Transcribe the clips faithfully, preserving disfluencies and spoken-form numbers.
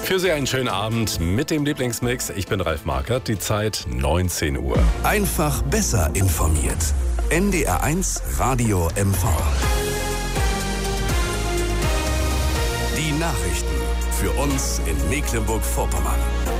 Für Sie einen schönen Abend mit dem Lieblingsmix. Ich bin Ralf Markert, die Zeit neunzehn Uhr. Einfach besser informiert. N D R eins Radio M V. Die Nachrichten für uns in Mecklenburg-Vorpommern.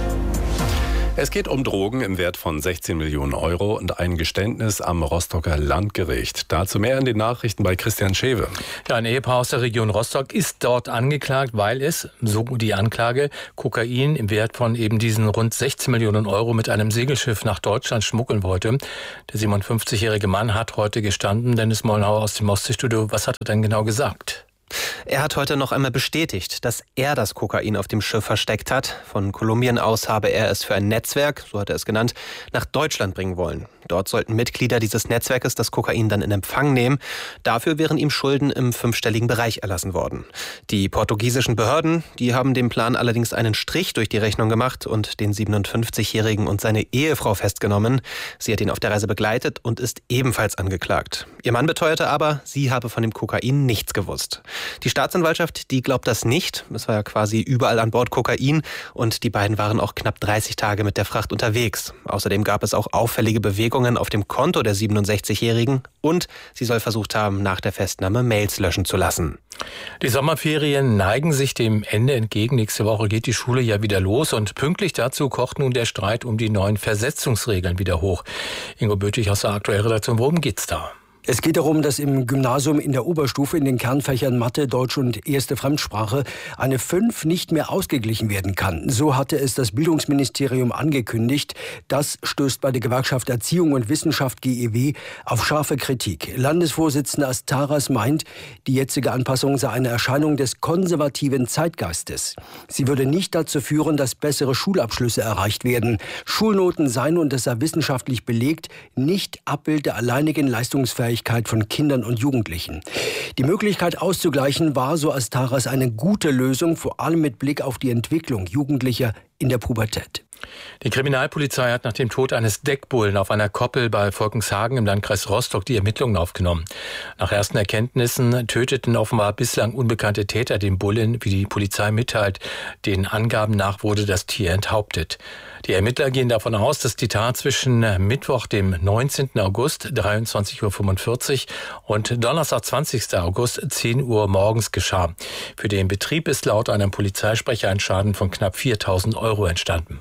Es geht um Drogen im Wert von sechzehn Millionen Euro und ein Geständnis am Rostocker Landgericht. Dazu mehr in den Nachrichten bei Christian Schewe. Ja, ein Ehepaar aus der Region Rostock ist dort angeklagt, weil es, so die Anklage, Kokain im Wert von eben diesen rund sechzehn Millionen Euro mit einem Segelschiff nach Deutschland schmuggeln wollte. Der siebenundfünfzigjährige Mann hat heute gestanden. Dennis Molnauer aus dem Ostseestudio. Was hat er denn genau gesagt? Er hat heute noch einmal bestätigt, dass er das Kokain auf dem Schiff versteckt hat. Von Kolumbien aus habe er es für ein Netzwerk, so hat er es genannt, nach Deutschland bringen wollen. Dort sollten Mitglieder dieses Netzwerkes das Kokain dann in Empfang nehmen. Dafür wären ihm Schulden im fünfstelligen Bereich erlassen worden. Die portugiesischen Behörden, die haben dem Plan allerdings einen Strich durch die Rechnung gemacht und den siebenundfünfzigjährigen und seine Ehefrau festgenommen. Sie hat ihn auf der Reise begleitet und ist ebenfalls angeklagt. Ihr Mann beteuerte aber, sie habe von dem Kokain nichts gewusst. Die Staatsanwaltschaft, die glaubt das nicht. Es war ja quasi überall an Bord Kokain und die beiden waren auch knapp dreißig Tage mit der Fracht unterwegs. Außerdem gab es auch auffällige Bewegungen auf dem Konto der siebenundsechzigjährigen und sie soll versucht haben, nach der Festnahme Mails löschen zu lassen. Die Sommerferien neigen sich dem Ende entgegen. Nächste Woche geht die Schule ja wieder los und pünktlich dazu kocht nun der Streit um die neuen Versetzungsregeln wieder hoch. Ingo Bötig aus der Aktuellredaktion, worum geht's da? Es geht darum, dass im Gymnasium in der Oberstufe in den Kernfächern Mathe, Deutsch und erste Fremdsprache eine fünf nicht mehr ausgeglichen werden kann. So hatte es das Bildungsministerium angekündigt. Das stößt bei der Gewerkschaft Erziehung und Wissenschaft G E W auf scharfe Kritik. Landesvorsitzender Astaras meint, die jetzige Anpassung sei eine Erscheinung des konservativen Zeitgeistes. Sie würde nicht dazu führen, dass bessere Schulabschlüsse erreicht werden. Schulnoten seien, und das sei wissenschaftlich belegt, nicht Abbild der alleinigen Leistungsfähigkeit von Kindern und Jugendlichen. Die Möglichkeit auszugleichen war, so Astaras, eine gute Lösung, vor allem mit Blick auf die Entwicklung Jugendlicher in der Pubertät. Die Kriminalpolizei hat nach dem Tod eines Deckbullen auf einer Koppel bei Volkenshagen im Landkreis Rostock die Ermittlungen aufgenommen. Nach ersten Erkenntnissen töteten offenbar bislang unbekannte Täter den Bullen, wie die Polizei mitteilt. Den Angaben nach wurde das Tier enthauptet. Die Ermittler gehen davon aus, dass die Tat zwischen Mittwoch, dem neunzehnten August, dreiundzwanzig Uhr fünfundvierzig und Donnerstag, zwanzigsten August, zehn Uhr morgens geschah. Für den Betrieb ist laut einem Polizeisprecher ein Schaden von knapp viertausend Euro entstanden.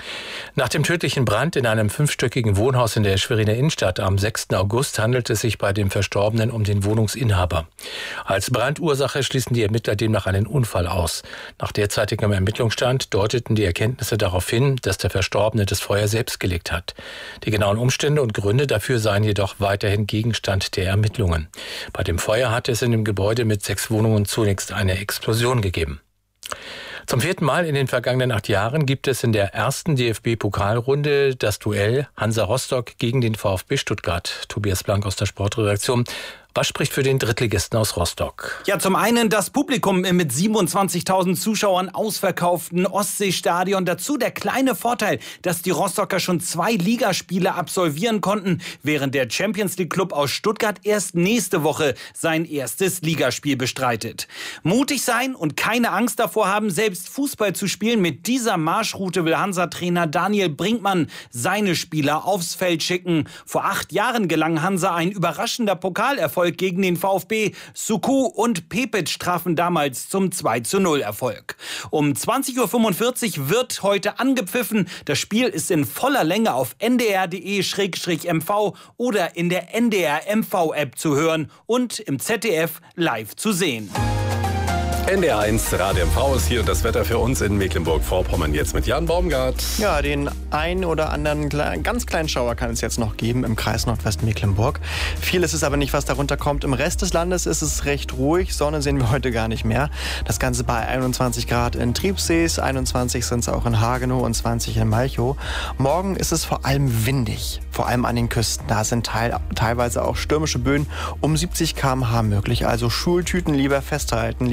Nach dem tödlichen Brand in einem fünfstöckigen Wohnhaus in der Schweriner Innenstadt am sechsten August handelt es sich bei dem Verstorbenen um den Wohnungsinhaber. Als Brandursache schließen die Ermittler demnach einen Unfall aus. Nach derzeitigem Ermittlungsstand deuteten die Erkenntnisse darauf hin, dass der Verstorbene das Feuer selbst gelegt hat. Die genauen Umstände und Gründe dafür seien jedoch weiterhin Gegenstand der Ermittlungen. Bei dem Feuer hatte es in dem Gebäude mit sechs Wohnungen zunächst eine Explosion gegeben. Zum vierten Mal in den vergangenen acht Jahren gibt es in der ersten D F B-Pokalrunde das Duell Hansa Rostock gegen den VfB Stuttgart. Tobias Blank aus der Sportredaktion. Was spricht für den Drittligisten aus Rostock? Ja, zum einen das Publikum im mit siebenundzwanzigtausend Zuschauern ausverkauften Ostseestadion. Dazu der kleine Vorteil, dass die Rostocker schon zwei Ligaspiele absolvieren konnten, während der Champions League Club aus Stuttgart erst nächste Woche sein erstes Ligaspiel bestreitet. Mutig sein und keine Angst davor haben, selbst Fußball zu spielen. Mit dieser Marschroute will Hansa-Trainer Daniel Brinkmann seine Spieler aufs Feld schicken. Vor acht Jahren gelang Hansa ein überraschender Pokalerfolg gegen den VfB. Suku und Pepic trafen damals zum zwei zu null Erfolg. Um zwanzig Uhr fünfundvierzig wird heute angepfiffen. Das Spiel ist in voller Länge auf n d r punkt d e slash m v oder in der N D R M V-App zu hören und im Z D F live zu sehen. N D R eins Radio M V ist hier und das Wetter für uns in Mecklenburg-Vorpommern jetzt mit Jan Baumgart. Ja, den einen oder anderen ganz kleinen Schauer kann es jetzt noch geben im Kreis Nordwestmecklenburg. Viel ist es aber nicht, was darunter kommt. Im Rest des Landes ist es recht ruhig. Sonne sehen wir heute gar nicht mehr. Das Ganze bei einundzwanzig Grad in Triebsees, einundzwanzig sind es auch in Hagenow und zwanzig in Malchow. Morgen ist es vor allem windig, vor allem an den Küsten. Da sind teil, teilweise auch stürmische Böen um siebzig Kilometer pro Stunde möglich. Also Schultüten lieber festhalten, liebe Schulkinder.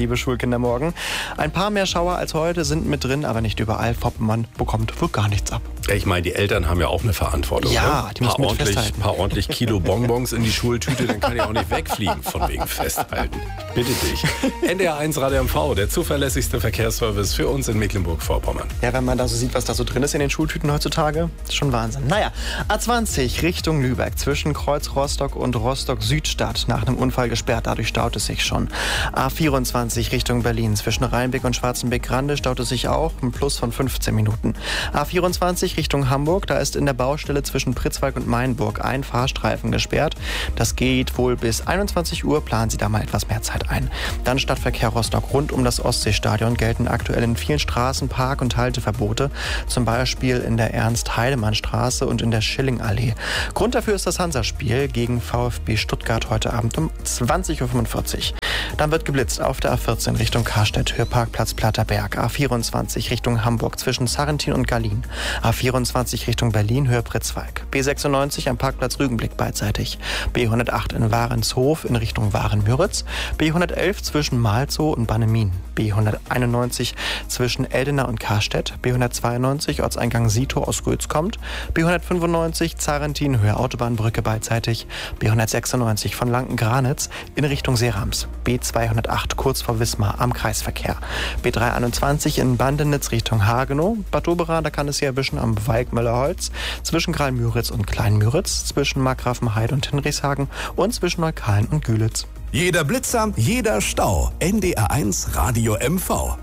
Kindermorgen. Ein paar mehr Schauer als heute sind mit drin, aber nicht überall. Foppenmann bekommt wohl gar nichts ab. Ich meine, die Eltern haben ja auch eine Verantwortung. Ja, ne? die müssen paar mit ordentlich, festhalten. paar ordentlich Kilo Bonbons in die Schultüte, dann kann ich auch nicht wegfliegen von wegen festhalten. Bitte dich. N D R eins Radio M V, der zuverlässigste Verkehrsservice für uns in Mecklenburg-Vorpommern. Ja, wenn man da so sieht, was da so drin ist in den Schultüten heutzutage, ist schon Wahnsinn. Naja, A zwanzig Richtung Lübeck, zwischen Kreuz Rostock und Rostock-Südstadt, nach einem Unfall gesperrt, dadurch staut es sich schon. A vierundzwanzig Richtung Berlin, zwischen Rheinbeck und Schwarzenbeck-Grande staut es sich auch, ein Plus von fünfzehn Minuten. A vierundzwanzig Richtung Hamburg, da ist in der Baustelle zwischen Pritzwalk und Mainburg ein Fahrstreifen gesperrt. Das geht wohl bis einundzwanzig Uhr, planen Sie da mal etwas mehr Zeit ein. Dann Stadtverkehr Rostock. Rund um das Ostseestadion gelten aktuell in vielen Straßen Park- und Halteverbote, zum Beispiel in der Ernst-Heidemann-Straße und in der Schillingallee. Grund dafür ist das Hansaspiel gegen VfB Stuttgart heute Abend um zwanzig Uhr fünfundvierzig. Dann wird geblitzt auf der A vierzehn Richtung Karstedt, Hörparkplatz Platterberg. A vierundzwanzig Richtung Hamburg zwischen Sarrentin und Gallien. A vierundzwanzig Richtung Berlin, Höhe Pritzwalk. B sechsundneunzig am Parkplatz Rügenblick beidseitig. B hundertacht in Warenshof in Richtung Waren-Müritz. B hundertelf zwischen Malzow und Bannemin. B hunderteinundneunzig zwischen Eldener und Karstedt. B hundertzweiundneunzig Ortseingang Sito aus Rötz kommt. B hundertfünfundneunzig Zarentin, Höhe Autobahnbrücke beidseitig. B hundertsechsundneunzig von Lanken-Granitz in Richtung Seerams. B zweihundertacht kurz vor Wismar am Kreisverkehr. B dreihunderteinundzwanzig in Bandenitz Richtung Hagenow. Bad Doberan, da kann es hier erwischen am Weigmüllerholz. Zwischen Kralmüritz und Kleinmüritz. Zwischen Markgrafenheide und Hinrichshagen. Und zwischen Neukölln und Gülitz. Jeder Blitzer, jeder Stau. N D R eins Radio M V.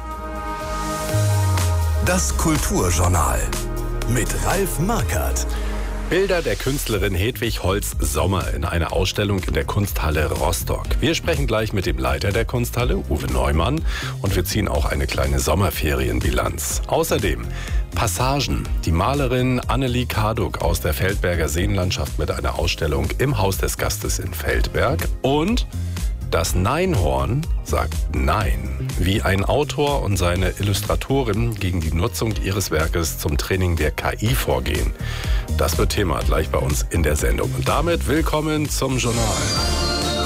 Das Kulturjournal mit Ralf Markert. Bilder der Künstlerin Hedwig Holz-Sommer in einer Ausstellung in der Kunsthalle Rostock. Wir sprechen gleich mit dem Leiter der Kunsthalle, Uwe Neumann, und wir ziehen auch eine kleine Sommerferienbilanz. Außerdem Passagen. Die Malerin Annelie Karduk aus der Feldberger Seenlandschaft mit einer Ausstellung im Haus des Gastes in Feldberg. Und das Neinhorn sagt Nein, wie ein Autor und seine Illustratorin gegen die Nutzung ihres Werkes zum Training der K I vorgehen. Das wird Thema gleich bei uns in der Sendung. Und damit willkommen zum Journal.